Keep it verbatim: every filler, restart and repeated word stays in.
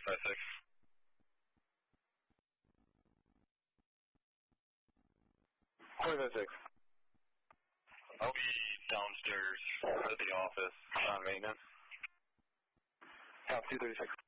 five six. twenty five six. I'll be downstairs at the office on maintenance. Top two thirty six.